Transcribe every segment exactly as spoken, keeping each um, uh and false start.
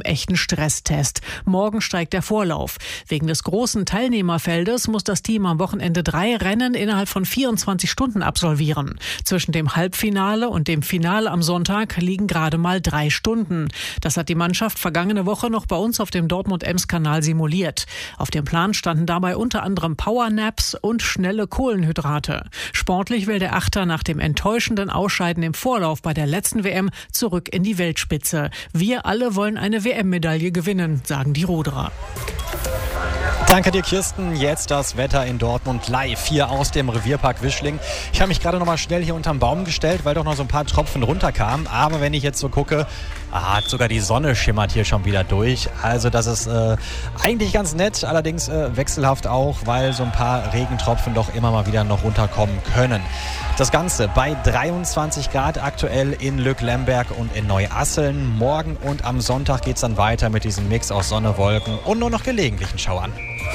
echten Stresstest. Morgen steigt der Vorlauf. Wegen des großen Teilnehmerfeldes muss das Team am Wochenende drei Rennen innerhalb von vierundzwanzig Stunden absolvieren. Zwischen dem Halbfinale und dem Finale am Sonntag liegen gerade mal drei Stunden. Das hat die Mannschaft vergangene Woche noch bei uns auf dem Dortmund-Ems-Kanal simuliert. Auf dem Plan standen dabei unter anderem Powernaps und schnelle Kohlenhydrate. Sportlich will der Achter nach dem enttäuschenden Ausscheiden im Vorlauf bei der letzten W M zurück in die Weltspitze. Wir alle wollen eine W M-Medaille gewinnen, sagen die Ruderer. Danke dir, Kirsten. Jetzt das Wetter in Dortmund live hier aus dem Revierpark Wischling. Ich habe mich gerade noch mal schnell hier unterm Baum gestellt, weil doch noch so ein paar Tropfen runterkamen. Aber wenn ich jetzt so gucke, ah, sogar die Sonne schimmert hier schon wieder durch. Also das ist äh, eigentlich ganz nett, allerdings äh, wechselhaft auch, weil so ein paar Regentropfen doch immer mal wieder noch runterkommen können. Das Ganze bei dreiundzwanzig Grad aktuell in Lücklemberg und in Neuasseln. Morgen und am Sonntag geht es dann weiter mit diesem Mix aus Sonne, Wolken und nur noch gelegentlichen Schauern.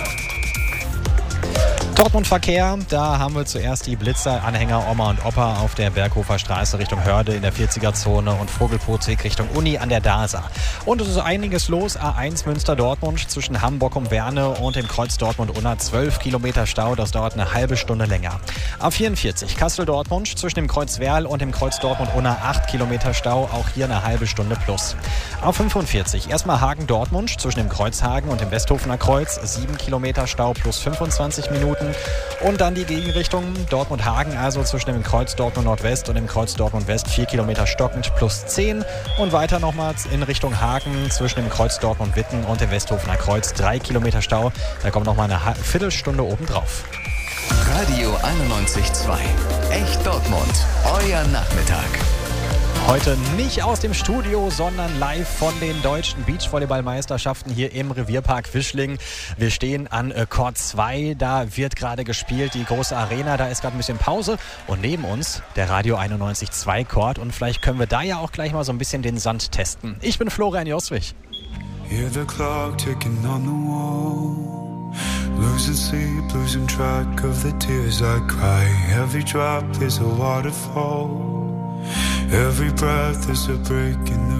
Dortmund-Verkehr, da haben wir zuerst die Blitzer-Anhänger Oma und Opa auf der Berghofer Straße Richtung Hörde in der vierziger-Zone und Vogelpotsweg Richtung Uni an der Dasa. Und es ist einiges los, A eins Münster-Dortmund zwischen Hamburg und Werne und dem Kreuz Dortmund-Unna zwölf Kilometer Stau, das dauert eine halbe Stunde länger. A vierundvierzig Kassel-Dortmund zwischen dem Kreuz Werl und dem Kreuz Dortmund-Unna acht Kilometer Stau, auch hier eine halbe Stunde plus. A fünfundvierzig erstmal Hagen-Dortmund zwischen dem Kreuz Hagen und dem Westhofener Kreuz, sieben Kilometer Stau plus fünfundzwanzig Minuten. Und dann die Gegenrichtung Dortmund-Hagen, also zwischen dem Kreuz Dortmund-Nordwest und dem Kreuz Dortmund-West, vier Kilometer stockend plus zehn. Und weiter nochmals in Richtung Hagen zwischen dem Kreuz Dortmund-Witten und dem Westhofener Kreuz, drei Kilometer Stau. Da kommt nochmal eine Viertelstunde obendrauf. Radio einundneunzig Komma zwei. Echt Dortmund. Euer Nachmittag. Heute nicht aus dem Studio, sondern live von den deutschen Beachvolleyballmeisterschaften hier im Revierpark Wischling. Wir stehen an äh, Court zwei, da wird gerade gespielt, die große Arena, da ist gerade ein bisschen Pause. Und neben uns der Radio einundneunzig Komma zwei Court und vielleicht können wir da ja auch gleich mal so ein bisschen den Sand testen. Ich bin Florian Joswig. Hear the clock ticking on the wall. Losing sleep, losing track of the tears I cry. Every drop is a waterfall. Every breath is a break in the